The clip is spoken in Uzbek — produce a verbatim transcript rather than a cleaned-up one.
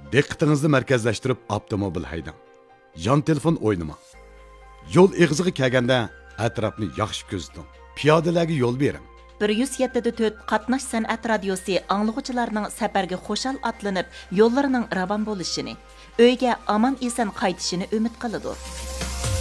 Diqqətinizdə mərkəzləşdirib avtomobil haydang. Yan telefon oynamang. Yo'l ig'ziga kelganda atrofni yaxshi kuzating. Piyodalarga yo'l bering. bir yuz yetti to'rt qatnash san'at radiosi anglag'uchilarning safarga xo'shal atlanib, yo'llarining ravon bo'lishini, uyga omon eson qaytishini umid qiladi.